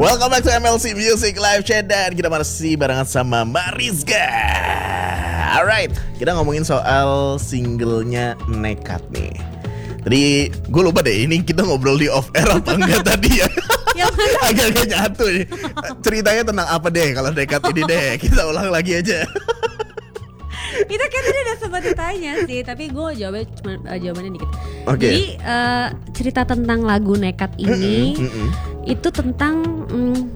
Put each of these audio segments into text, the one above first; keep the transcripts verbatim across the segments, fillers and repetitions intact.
Welcome back to M L C Music Live Chat dan kita masih barengan sama Mariska. Alright, kita ngomongin soal singlenya Nekat nih. Tadi gue lupa deh, ini kita ngobrol di off air apa enggak tadi ya? Agak-agak nyatu nih. Ceritanya tentang apa deh kalau Nekat ini deh? Kita ulang lagi aja. Itu kan tadi udah sempat ditanya sih, tapi gue jawabnya cuma uh, jawabannya dikit. Okay. Jadi uh, cerita tentang lagu Nekat ini Mm-mm, mm-mm. itu tentang mm,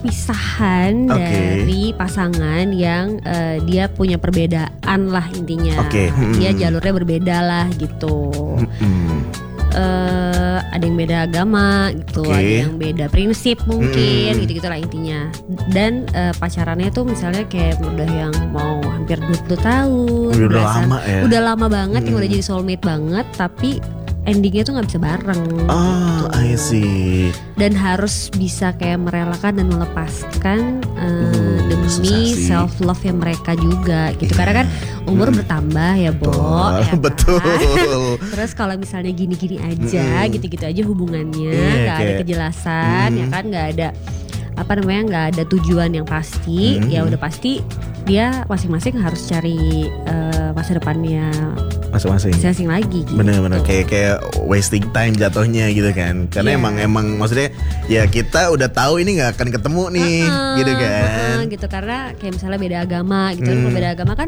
perpisahan Okay. dari pasangan yang uh, dia punya perbedaan lah intinya. Okay. Mm-mm. Dia jalurnya berbeda lah gitu. Mm-mm. Uh, ada yang beda agama gitu, Okay. ada yang beda prinsip mungkin, Hmm. gitu-gitu lah intinya. Dan uh, pacarannya tuh misalnya kayak udah yang mau hampir dua puluh tahun, Udah belasan- lama ya? udah lama banget, yang Hmm. udah jadi soulmate banget, tapi endingnya tuh nggak bisa bareng. Oh, gitu. I see. Dan harus bisa kayak merelakan dan melepaskan uh, Uh, demi susah sih. self love yang mereka juga gitu. Karena kan umur Hmm. bertambah ya, Bo. Betul, ya kan? betul. Terus kalau misalnya gini-gini aja, Mm-mm. gitu-gitu aja hubungannya, Iya, nggak ada kayak- kejelasan, Mm. ya kan, nggak ada apa namanya, nggak ada tujuan yang pasti, Mm-mm. ya udah pasti dia masing-masing harus cari uh, masa depannya Masing-masing. masing-masing lagi. Gitu. Bener-bener kayak kayak wasting time jatuhnya gitu kan. Karena Iya. emang emang maksudnya ya kita udah tahu ini nggak akan ketemu nih, Uh-uh, gitu kan. uh-uh, gitu karena kayak misalnya beda agama, gitu kan. Hmm. Kalau beda agama kan,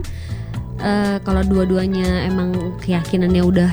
uh, kalau dua-duanya emang keyakinannya udah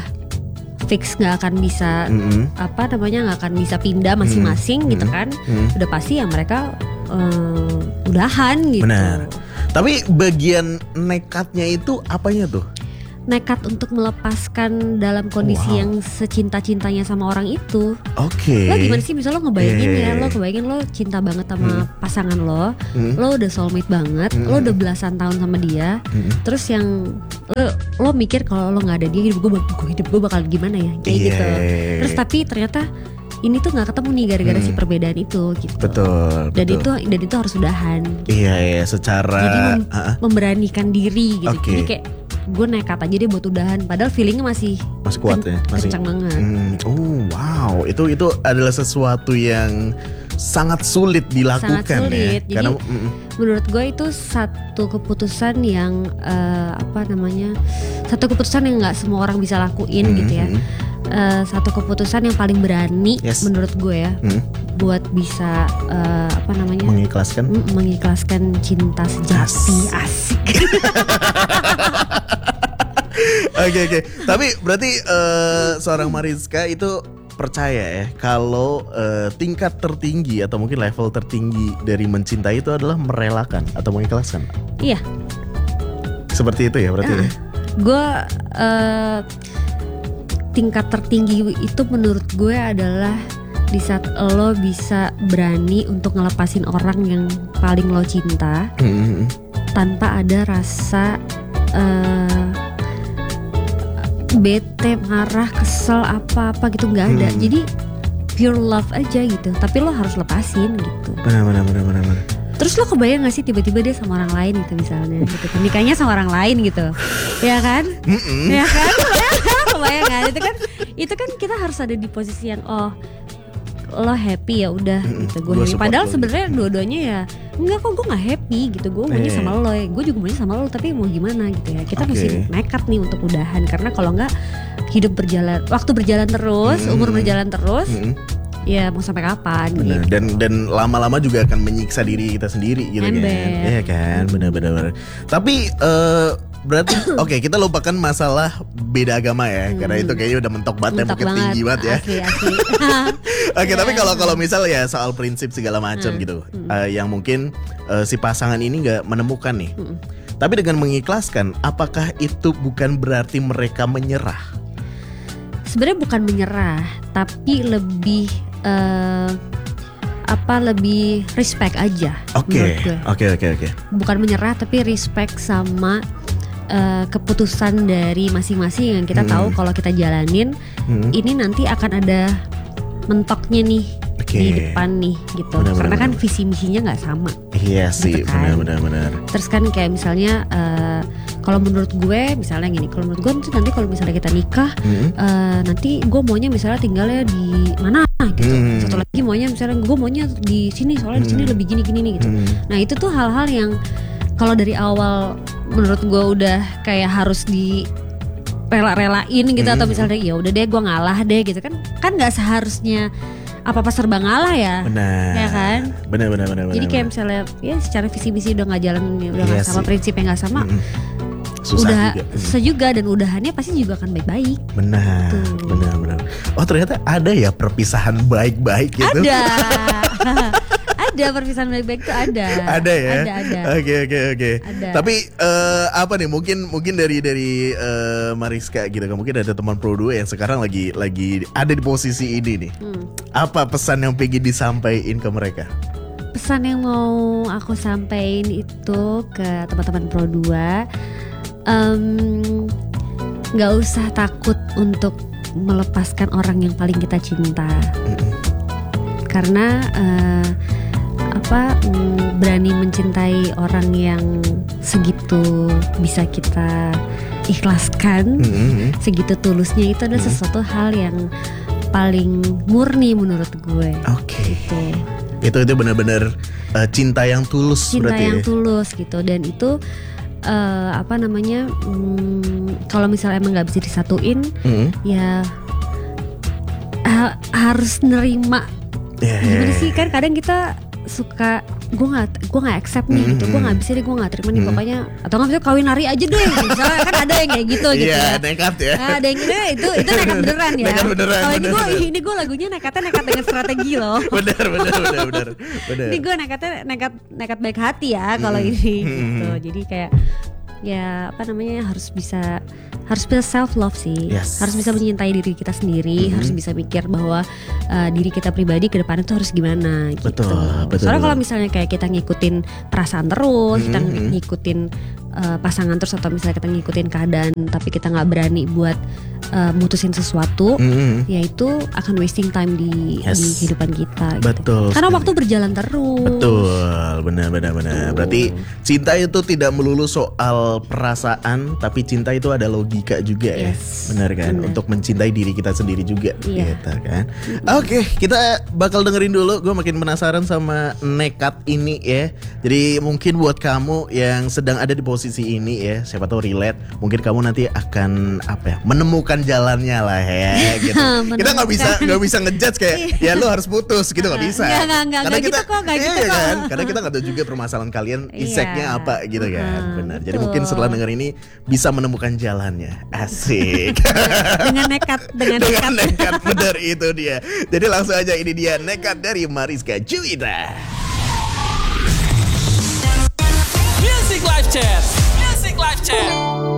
fix nggak akan bisa Mm-mm. apa namanya nggak akan bisa pindah masing-masing Hmm. gitu Hmm. kan, Hmm. udah pasti ya mereka uh, udahan gitu. Benar. Tapi bagian nekatnya itu apanya tuh? Nekat untuk melepaskan dalam kondisi Wow. yang secinta-cintanya sama orang itu. Oke. Lo gimana sih, misalnya lo ngebayangin Iya, iya, ya, iya. lo kebayangin lo cinta banget sama pasangan lo, Hmm. lo udah soulmate banget, Hmm. lo udah belasan tahun sama dia, Hmm. terus yang lo, lo mikir kalau lo nggak ada dia, hidup gue, hidup gue bakal gimana ya, kayak Iya. gitu. Terus tapi ternyata ini tuh nggak ketemu nih gara-gara Hmm. si perbedaan itu, gitu. Betul. Dan betul. itu dan itu harus udahan. Iya iya secara. Jadi mem- Ah, ah, memberanikan diri gitu. Oke. Jadi kayak gue nekat aja deh buat udahan, padahal feelingnya masih masih kuat ya, masih. kencang banget. Hmm, oh wow, itu itu adalah sesuatu yang sangat sulit dilakukan Sangat sulit. ya. Karena Jadi, mm, menurut gue itu satu keputusan yang eh, apa namanya, satu keputusan yang nggak semua orang bisa lakuin mm, gitu ya. mm, Eh, satu keputusan yang paling berani Yes. menurut gue ya, mm, buat bisa eh, apa namanya, mengikhlaskan. mm, mengikhlaskan cinta sejati. Asik. Oke oke. Tapi berarti eh, seorang Mariska itu percaya ya kalau eh, tingkat tertinggi atau mungkin level tertinggi dari mencintai itu adalah merelakan atau mengikhlaskan. Iya, Seperti itu ya berarti ya. gue eh, tingkat tertinggi itu menurut gue adalah di saat lo bisa berani untuk ngelepasin orang yang paling lo cinta Hmm, tanpa ada rasa eh, bete, marah, kesel, apa-apa gitu, nggak ada. Hmm. Jadi pure love aja gitu. Tapi lo harus lepasin gitu. benar benar benar benar. benar. Terus lo kebayang gak sih tiba-tiba dia sama orang lain gitu misalnya, gitu. Nikahnya sama orang lain gitu, ya kan? Mm-mm. Ya kan? Kebayang kan? Kebayang kan? Itu kan, itu kan kita harus ada di posisi yang oh lo happy ya udah Mm-mm. gitu. Gua Gue happy. support Padahal lo. sebenarnya dua-duanya ya enggak kok, gue nggak happy gitu. Gue maunya Eh. sama lo, gue juga maunya sama lo. Tapi mau gimana gitu ya? Kita Oke. mesti nekat nih untuk udahan, karena kalau nggak hidup berjalan, waktu berjalan terus, Mm-mm. umur berjalan terus. Mm-mm. Ya mau sampai kapan Benar. gitu. Dan dan lama-lama juga akan menyiksa diri kita sendiri gitu Ember. kan. Iya kan, benar-benar. benar. Tapi eh, berarti oke kita lupakan masalah beda agama ya, karena itu kayaknya udah mentok banget, Mentok temboknya tinggi banget ya. Asli asli. Oke, tapi Ya. kalau kalau misal ya soal prinsip segala macam Hmm. gitu, eh, yang mungkin eh, si pasangan ini nggak menemukan nih. Mm-mm. Tapi dengan mengikhlaskan, apakah itu bukan berarti mereka menyerah? Sebenarnya bukan menyerah, tapi lebih eh, apa lebih respect aja. menurut Oke, gue. oke, oke, oke. Bukan menyerah tapi respect sama eh, keputusan dari masing-masing yang kita Hmm. tahu kalau kita jalanin Hmm. ini nanti akan ada mentoknya nih Oke. di depan nih gitu. Benar, Karena benar, kan benar. visi misinya nggak sama. Iya sih, Gitu kan. benar, benar, benar. Terus kan kayak misalnya eh, kalau menurut gue misalnya gini, kalau menurut gue tuh nanti kalau misalnya kita nikah Hmm. eh, nanti gue maunya misalnya tinggalnya di mana gitu. Hmm. Satu lagi maunya misalnya gue maunya di sini soalnya di sini Hmm. lebih gini gini nih gitu. Hmm. Nah itu tuh hal-hal yang kalau dari awal menurut gue udah kayak harus di rela-relain gitu Hmm. atau misalnya ya udah deh gue ngalah deh gitu kan kan nggak seharusnya apa-apa serba ngalah ya. Benar. Ya kan? Benar benar benar. Jadi benar, kayak benar. misalnya ya secara visi misi udah nggak jalan udah nggak Iya sama sih. prinsipnya nggak sama. Mm-mm. Susah udah juga. Mm. susah juga dan udahannya pasti juga akan baik-baik. Benar, Tuh. benar, benar. Oh ternyata ada ya perpisahan baik-baik gitu. Ada. Ada perpisahan baik-baik tuh ada. Ada ya. Ada ada. Oke oke oke. Ada. Tapi eh, apa nih? Mungkin mungkin dari dari eh, Mariska gitu kan. Mungkin ada teman Pro dua yang sekarang lagi lagi ada di posisi ini nih. Hmm. Apa pesan yang pengen disampaikan ke mereka? Pesan yang mau aku sampaikan itu ke teman-teman Pro dua, em, nggak usah takut untuk melepaskan orang yang paling kita cinta. Mm-mm. Karena eh, apa mm, berani mencintai orang yang segitu bisa kita ikhlaskan, Mm-mm. segitu tulusnya itu adalah Hmm. sesuatu hal yang paling murni menurut gue. Oke. Gitu. Itu itu benar-benar eh, cinta yang tulus Cinta berarti. yang ya? tulus gitu dan itu eh, apa namanya mm, kalau misalnya emang nggak bisa disatuin Mm-mm. ya ha- harus nerima. Ya, ya, Gimana ya. sih kan kadang kita suka gue nggak gue nggak accept nih gitu, gue Mhm. nggak bisa deh, gue nggak terima nih Mhm. pokoknya, atau nggak bisa kawin lari aja deh misalnya kan ada yang kayak gitu gitu Iya, ya. nekat ya. Nah, ada yang gitu itu itu nekat beneran ya. Nekat beneran, Kalau ini gue bener. ini gue lagunya nekatnya nekat dengan strategi loh. Benar benar benar benar. Benar. Ini gue nekatnya nekat nekat baik hati ya kalau Hmm. ini Hmm. gitu. Jadi kayak ya apa namanya harus bisa harus bisa self love sih. Yes. Harus bisa mencintai diri kita sendiri, Hmm. harus bisa mikir bahwa uh, diri kita pribadi ke depan itu harus gimana gitu. Betul, betul, Soalnya betul. kalau misalnya kayak kita ngikutin perasaan terus, kita Hmm. ngikutin uh, pasangan terus atau misalnya kita ngikutin keadaan tapi kita nggak berani buat uh, mutusin sesuatu, Mm-mm. ya itu akan wasting time di, Yes. di kehidupan kita gitu. Betul Karena sekali. waktu berjalan terus. Betul, benar benar benar. Betul. Berarti cinta itu tidak melulu soal perasaan, tapi cinta itu ada logika juga ya. Yes, Benar kan? benar. Untuk mencintai diri kita sendiri juga Iya. gitu kan. Oke, kita bakal dengerin dulu. Gue makin penasaran sama Nekat ini ya. Jadi mungkin buat kamu yang sedang ada di posisi ini ya, siapa tahu relate, mungkin kamu nanti akan apa ya? Menemukan jalannya lah ya gitu. Kita nggak bisa nggak bisa ngejudge kayak ya lu harus putus gitu, nggak bisa. Nggak, nggak, nggak, Karena nggak gitu kok, nggak iya gitu kok. kan? Karena kita nggak tahu juga permasalahan kalian iseknya Iya. apa gitu kan. Hmm, Benar. Jadi betul. mungkin setelah denger ini bisa menemukan jalannya. Asik. dengan nekat dengan Dengan nekat. nekat, benar itu dia. Jadi langsung aja, ini dia Nekat dari Mariska Juwita. Music Live Chat.